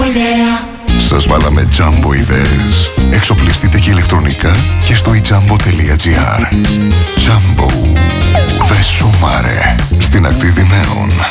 Jumbo ιδέα. Σας βάλαμε Jumbo ιδέες. Εξοπλιστείτε και ηλεκτρονικά και στο ejumbo.gr. Jumbo.